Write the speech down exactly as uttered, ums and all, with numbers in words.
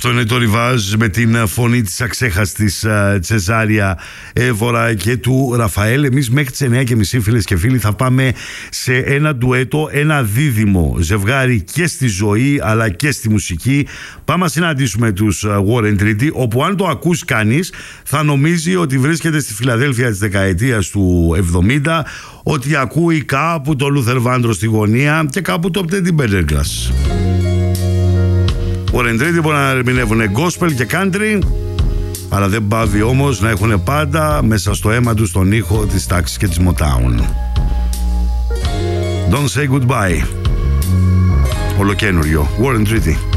Αυτό είναι το Ριβάζ με την φωνή της αξέχαστης Τσεζάρια Εύωρα και του Ραφαέλ. Εμείς μέχρι τις εννιά και μισή, φίλες και φίλοι, θα πάμε σε ένα ντουέτο, ένα δίδυμο ζευγάρι και στη ζωή αλλά και στη μουσική. Πάμε να συναντήσουμε τους Warren Treaty, όπου αν το ακούσει κανείς θα νομίζει ότι βρίσκεται στη Φιλαδέλφια της δεκαετίας του εβδομήντα, ότι ακούει κάπου το Luther Vandross στη γωνία και κάπου το Teddy Pendergrass. Warren Treaty μπορεί να ερμηνεύουν gospel και country, αλλά δεν πάβει όμως να έχουν πάντα μέσα στο αίμα τους τον ήχο της τάξης και της Motown. Don't say goodbye. Ολοκένουριο Warren Treaty.